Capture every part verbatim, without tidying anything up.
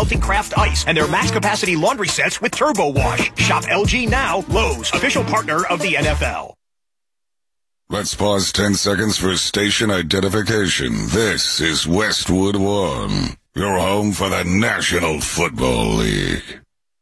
Melting Craft Ice and their max capacity laundry sets with Turbo Wash. Shop L G now. Lowe's, official partner of the N F L. Let's pause ten seconds for station identification. This is Westwood One, your home for the National Football League.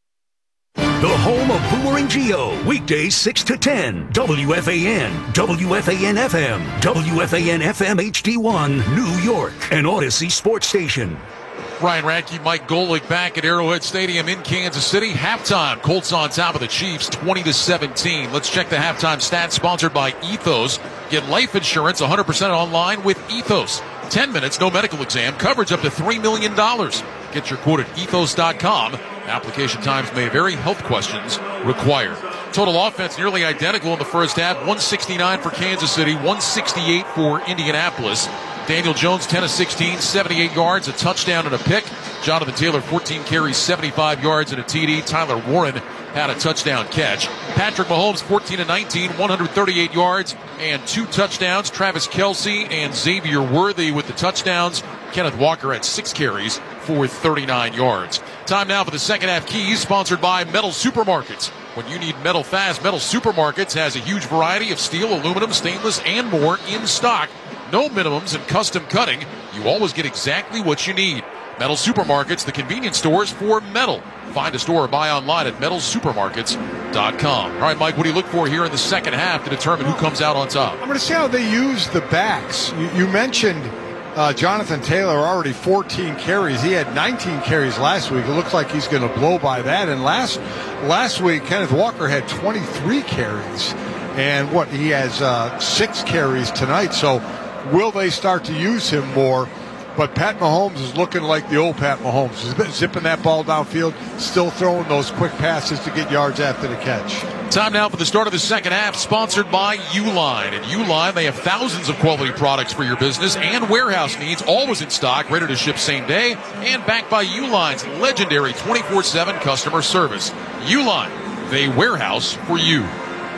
The home of Boomer and Geo, weekdays six to ten, W F A N, W F A N F M, W F A N F M H D one, New York, an Odyssey sports station. Ryan Radke, Mike Golick back at Arrowhead Stadium in Kansas City. Halftime, Colts on top of the Chiefs, twenty to seventeen. Let's check the halftime stats, sponsored by Ethos. Get life insurance one hundred percent online with Ethos. ten minutes, no medical exam, coverage up to three million dollars. Get your quote at ethos dot com. Application times may vary. Health questions required. Total offense nearly identical in the first half. one sixty-nine for Kansas City, one sixty-eight for Indianapolis. Daniel Jones, ten of sixteen, seventy-eight yards, a touchdown and a pick. Jonathan Taylor, fourteen carries, seventy-five yards and a T D. Tyler Warren had a touchdown catch. Patrick Mahomes, fourteen of nineteen, one hundred thirty-eight yards and two touchdowns. Travis Kelce and Xavier Worthy with the touchdowns. Kenneth Walker had six carries for thirty-nine yards. Time now for the second half keys, sponsored by Metal Supermarkets. When you need metal fast, Metal Supermarkets has a huge variety of steel, aluminum, stainless, and more in stock. No minimums and custom cutting. You always get exactly what you need. Metal Supermarkets, the convenience stores for metal. Find a store or buy online at metal supermarkets dot com. All right, Mike, what do you look for here in the second half to determine who comes out on top? I'm going to see how they use the backs. You, you mentioned uh, Jonathan Taylor, already fourteen carries. He had nineteen carries last week. It looks like he's going to blow by that. And last last week, Kenneth Walker had twenty-three carries. And what, he has uh, six carries tonight. So will they start to use him more? But Pat Mahomes is looking like the old Pat Mahomes. He's been zipping that ball downfield, still throwing those quick passes to get yards after the catch. Time now for the start of the second half, sponsored by Uline. And Uline, they have thousands of quality products for your business and warehouse needs, always in stock, ready to ship same day, and backed by Uline's legendary twenty-four seven customer service. Uline, they warehouse for you.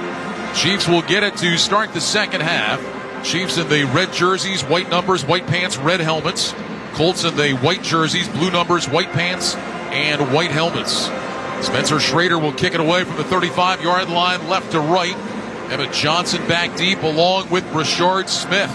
Chiefs will get it to start the second half. Chiefs in the red jerseys, white numbers, white pants, red helmets. Colts in the white jerseys, blue numbers, white pants, and white helmets. Spencer Schrader will kick it away from the thirty-five-yard line, left to right. Emmett Johnson back deep along with Rashard Smith.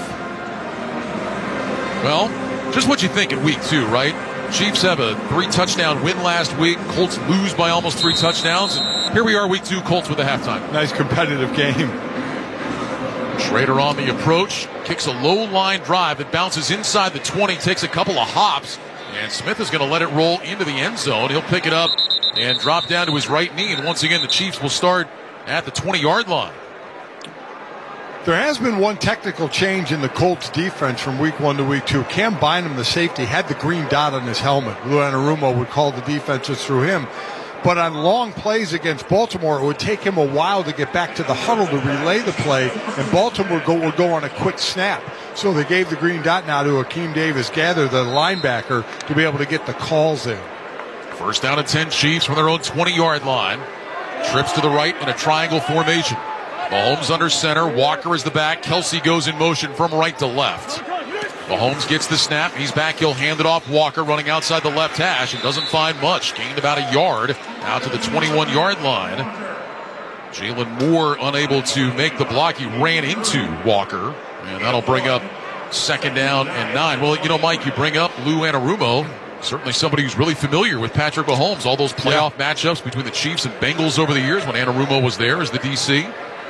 Well, just what you think in week two, right? Chiefs have a three-touchdown win last week. Colts lose by almost three touchdowns. And here we are, week two, Colts with a halftime. Nice competitive game. Schrader on the approach, kicks a low line drive that bounces inside the twenty, takes a couple of hops, and Smith is going to let it roll into the end zone. He'll pick it up and drop down to his right knee, and once again the Chiefs will start at the twenty-yard line. There has been one technical change in the Colts defense from week one to week two. Cam Bynum, the safety, had the green dot on his helmet. Lou Anarumo would call the defenses through him. But on long plays against Baltimore, it would take him a while to get back to the huddle to relay the play, and Baltimore would go, would go on a quick snap. So they gave the green dot now to Akeem Davis-Gaither, the linebacker, to be able to get the calls in. First down and ten, Chiefs from their own twenty-yard line. Trips to the right in a triangle formation. Mahomes under center. Walker is the back. Kelce goes in motion from right to left. Mahomes gets the snap. He's back. He'll hand it off. Walker running outside the left hash and doesn't find much. Gained about a yard out to the twenty-one-yard line. Jalen Moore unable to make the block. He ran into Walker, and that'll bring up second down and nine. Well, you know, Mike, you bring up Lou Anarumo. Certainly somebody who's really familiar with Patrick Mahomes. All those playoff yeah. matchups between the Chiefs and Bengals over the years when Anarumo was there as the D C.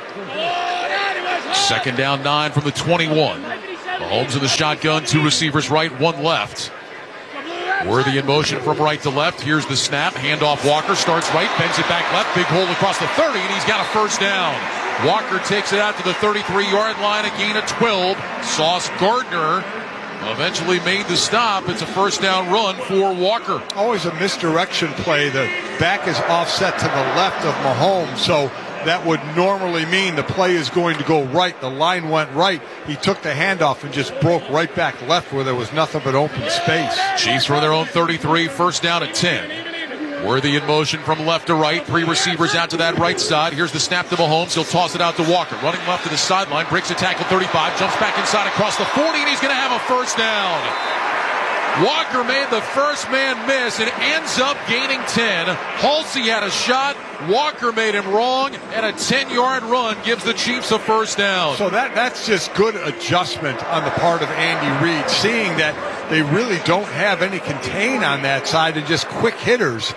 Second down, nine from the twenty-one. Mahomes in the shotgun, two receivers right, one left. Worthy in motion from right to left. Here's the snap. Handoff Walker, starts right, bends it back left. Big hole across the thirty, and he's got a first down. Walker takes it out to the thirty-three-yard line, a gain of twelve. Sauce Gardner eventually made the stop. It's a first down run for Walker. Always a misdirection play. The back is offset to the left of Mahomes, so that would normally mean the play is going to go right. The line went right. He took the handoff and just broke right back left where there was nothing but open space. Chiefs from their own thirty-three, first down at ten. Worthy in motion from left to right. Three receivers out to that right side. Here's the snap to Mahomes. He'll toss it out to Walker. Running left to the sideline. Breaks a tackle thirty-five. Jumps back inside across the forty, and he's going to have a first down. Walker made the first man miss and ends up gaining ten. Halsey had a shot. Walker made him wrong, and a ten-yard run gives the Chiefs a first down. So that that's just good adjustment on the part of Andy Reid, seeing that they really don't have any contain on that side and just quick hitters.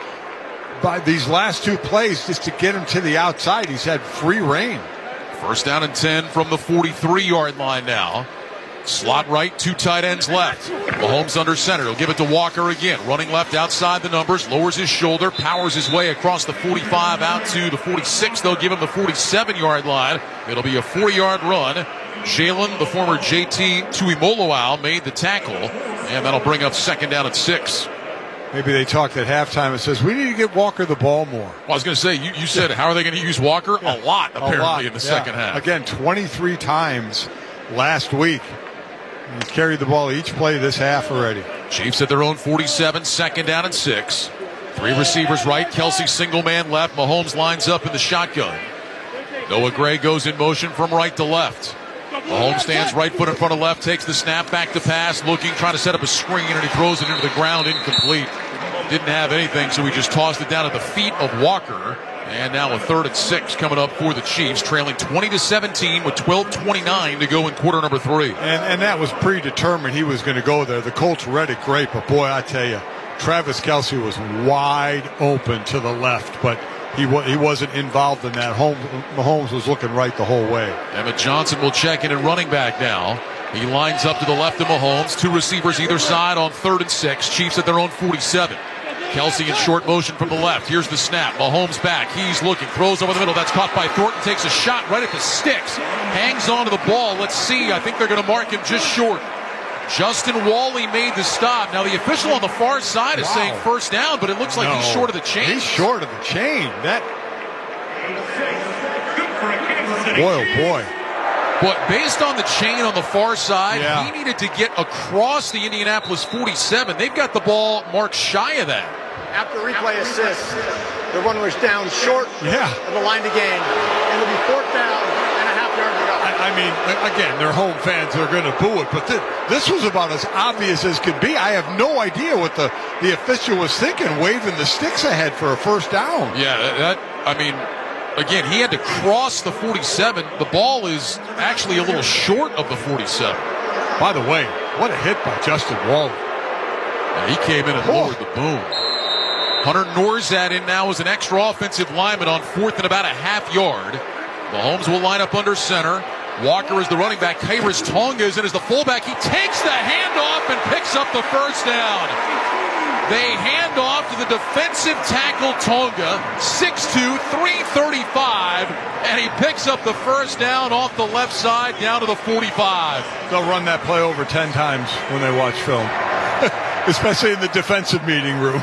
By these last two plays, just to get him to the outside, he's had free reign. First down and ten from the forty-three-yard line now. Slot right, two tight ends left. Mahomes under center. He'll give it to Walker again. Running left outside the numbers. Lowers his shoulder. Powers his way across the forty-five out to the forty-six. They'll give him the forty-seven-yard line. It'll be a forty-yard run. Jalen, the former J T Tuimoloau, made the tackle. And that'll bring up second down at six. Maybe they talked at halftime and says, we need to get Walker the ball more. Well, I was going to say, you, you said, how are they going to use Walker? Yeah. A lot, apparently, a lot. in the yeah. second half. Again, twenty-three times last week. He's carried the ball each play this half already. Chiefs at their own forty-seven, second down and six. Three receivers right, Kelsey single man left. Mahomes lines up in the shotgun. Noah Gray goes in motion from right to left. Mahomes stands right foot in front of left, takes the snap, back to pass, looking, trying to set up a screen, and he throws it into the ground, incomplete. Didn't have anything, so he just tossed it down at the feet of Walker. And now a third and six coming up for the Chiefs, trailing twenty to seventeen with twelve twenty-nine to go in quarter number three. And, and that was predetermined. He was going to go there. The Colts read it great, but boy, I tell you, Travis Kelce was wide open to the left, but he wa- he wasn't involved in that. Holmes, Mahomes was looking right the whole way. Emmett Johnson will check in at running back now. He lines up to the left of Mahomes. Two receivers either side on third and six. Chiefs at their own forty-seven. Kelsey in short motion from the left. Here's the snap. Mahomes back. He's looking. Throws over the middle. That's caught by Thornton. Takes a shot right at the sticks. Hangs on to the ball. Let's see. I think they're going to mark him just short. Justin Wally made the stop. Now the official on the far side is wow. saying first down, but it looks like no, he's short of the chain. He's short of the chain. That. Boy, oh boy. But based on the chain on the far side, yeah. he needed to get across the Indianapolis forty-seven. They've got the ball marked shy of that. After replay assist, the run was down short yeah. of the line to gain. It'll be fourth down and a half yard to go. I, I mean, again, they're home fans. They're going to boo it. But th- this was about as obvious as could be. I have no idea what the, the official was thinking, waving the sticks ahead for a first down. Yeah, that, I mean, again, he had to cross the forty-seven. The ball is actually a little short of the forty-seven. By the way, what a hit by Justin Wally. Yeah, he came in and oh. lowered the boom. Hunter Norzad in now as an extra offensive lineman on fourth and about a half yard. Mahomes will line up under center. Walker is the running back. Khyiris Tonga is in as the fullback. He takes the handoff and picks up the first down. They hand off to the defensive tackle Tonga, six two, three thirty-five, and he picks up the first down off the left side down to the forty-five. They'll run that play over ten times when they watch film, especially in the defensive meeting room.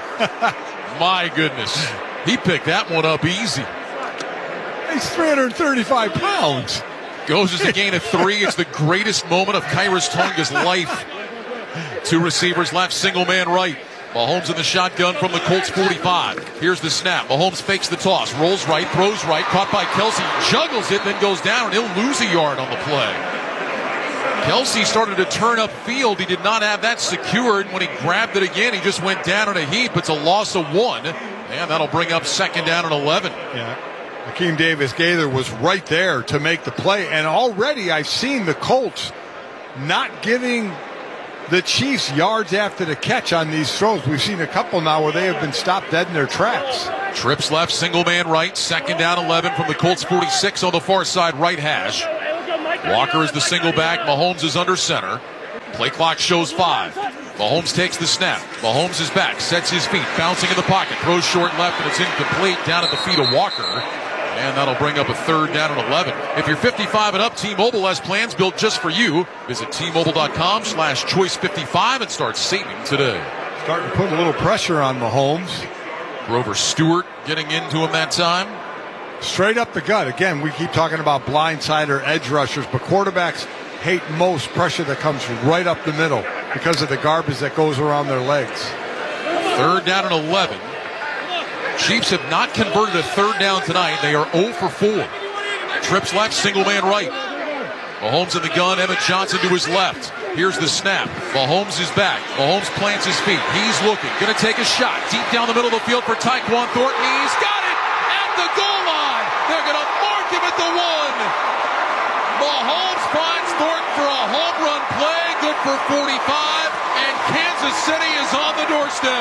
My goodness. He picked that one up easy. He's three hundred thirty-five pounds. Goes as a gain of three. It's the greatest moment of Khyiris Tonga's life. Two receivers left, single man right. Mahomes in the shotgun from the Colts forty-five. Here's the snap. Mahomes fakes the toss, rolls right, throws right, caught by Kelsey, juggles it, then goes down, and he'll lose a yard on the play. Kelsey started to turn upfield. He did not have that secured. When he grabbed it again, he just went down in a heap. It's a loss of one, and that'll bring up second down and eleven. Yeah. Akeem Davis-Gaither was right there to make the play, and already I've seen the Colts not giving the Chiefs yards after the catch on these throws. We've seen a couple now where they have been stopped dead in their tracks. Trips left, single man right, second down eleven from the Colts forty-six on the far side right hash. Walker is the single back. Mahomes is under center. Play clock shows five. Mahomes takes the snap. Mahomes is back, sets his feet, bouncing in the pocket, throws short left, and it's incomplete down at the feet of Walker. And that'll bring up a third down and eleven. If you're fifty-five and up, T-Mobile has plans built just for you. Visit T-Mobile.com slash choice 55 and start saving today. Starting to put a little pressure on Mahomes. Grover Stewart getting into him that time. Straight up the gut. Again, we keep talking about blindside or edge rushers, but quarterbacks hate most pressure that comes right up the middle because of the garbage that goes around their legs. Third down and eleven. Chiefs have not converted a third down tonight. They are zero for four. Trips left, single man right. Mahomes in the gun, Emmett Johnson to his left. Here's the snap. Mahomes is back. Mahomes plants his feet. He's looking. Going to take a shot. Deep down the middle of the field for Tyquan Thornton. He's got it at the goal line. They're going to mark him at the one. Mahomes finds Thornton for a home run play. Good for forty-five. And Kansas City is on the doorstep.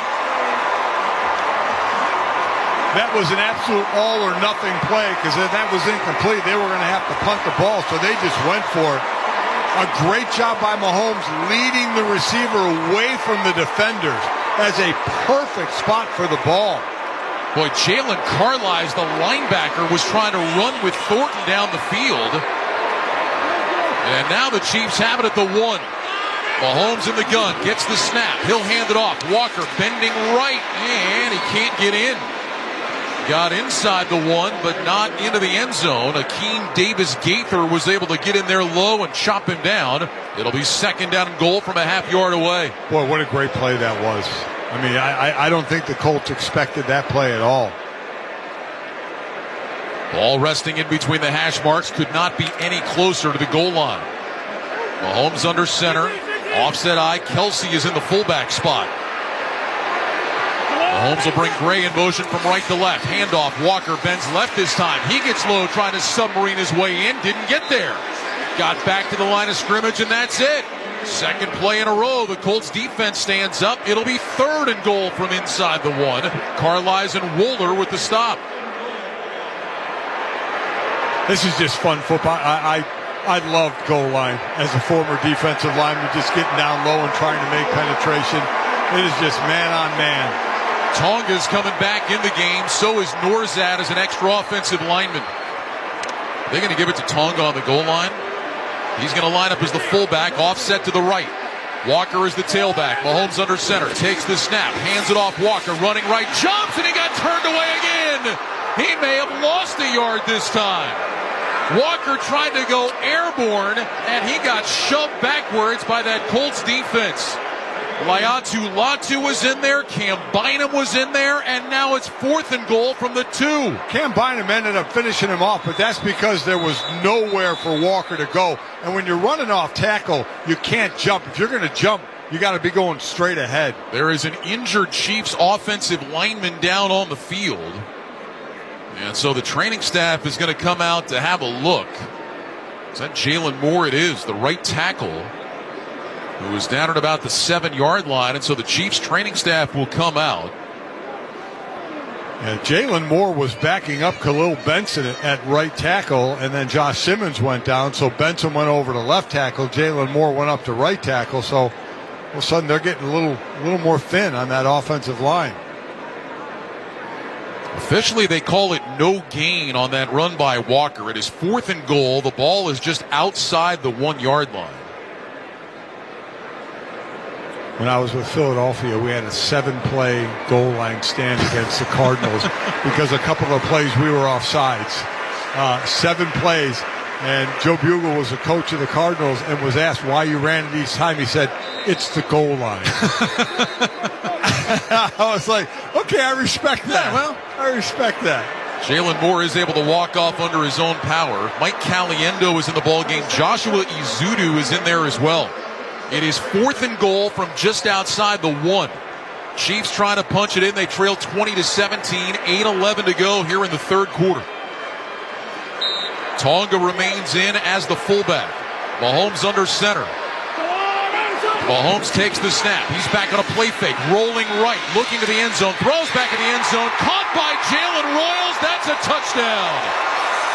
That was an absolute all-or-nothing play because if that was incomplete, they were going to have to punt the ball, so they just went for it. A great job by Mahomes leading the receiver away from the defenders. That's a perfect spot for the ball. Boy, Jalen Carlisle, the linebacker, was trying to run with Thornton down the field. And now the Chiefs have it at the one. Mahomes in the gun, gets the snap. He'll hand it off. Walker bending right, and he can't get in. Got inside the one, but not into the end zone. Akeem Davis-Gaither was able to get in there low and chop him down. It'll be second down and goal from a half yard away. Boy, what a great play that was. I mean, I, I, I don't think the Colts expected that play at all. Ball resting in between the hash marks, could not be any closer to the goal line. Mahomes under center, offset eye. Kelsey is in the fullback spot. Mahomes will bring Gray in motion from right to left. Handoff. Walker bends left this time. He gets low trying to submarine his way in. Didn't get there. Got back to the line of scrimmage, and that's it. Second play in a row. The Colts defense stands up. It'll be third and goal from inside the one. Carlisle and Wooler with the stop. This is just fun football. I, I, I loved goal line as a former defensive lineman, just getting down low and trying to make penetration. It is just man on man. Tonga's coming back in the game. So is Norzad as an extra offensive lineman. They're going to give it to Tonga on the goal line. He's going to line up as the fullback, offset to the right. Walker is the tailback. Mahomes under center. Takes the snap. Hands it off. Walker running right. Jumps, and he got turned away again. He may have lost a yard this time. Walker tried to go airborne, and he got shoved backwards by that Colts defense. Laiatu Latu was in there, Cam Bynum was in there, and now it's fourth and goal from the two. Cam Bynum ended up finishing him off, but that's because there was nowhere for Walker to go. And when you're running off tackle, you can't jump. If you're going to jump, you got to be going straight ahead. There is an injured Chiefs offensive lineman down on the field. And so the training staff is going to come out to have a look. Is that Jalen Moore? It is, the right tackle, who was down at about the seven-yard line, and so the Chiefs training staff will come out. Yeah, Jalen Moore was backing up Khalil Benson at right tackle, and then Josh Simmons went down, so Benson went over to left tackle. Jalen Moore went up to right tackle, so all of a sudden they're getting a little, little more thin on that offensive line. Officially, they call it no gain on that run by Walker. It is fourth and goal. The ball is just outside the one-yard line. When I was with Philadelphia, we had a seven-play goal line stand against the Cardinals because a couple of plays we were offsides. Uh, seven plays, and Joe Bugle was the coach of the Cardinals and was asked why you ran it each time. He said, "It's the goal line." I was like, okay, I respect that. Yeah, well, I respect that. Jalen Moore is able to walk off under his own power. Mike Caliendo is in the ballgame. Joshua Izudu is in there as well. It is fourth and goal from just outside the one. Chiefs trying to punch it in. They trail twenty to seventeen. eight eleven to go here in the third quarter. Tonga remains in as the fullback. Mahomes under center. Mahomes takes the snap. He's back on a play fake. Rolling right. Looking to the end zone. Throws back in the end zone. Caught by Jalen Royals. That's a touchdown.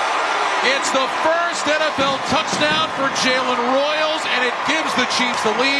It's the first N F L touchdown for Jalen Royals, and it gives the Chiefs the lead.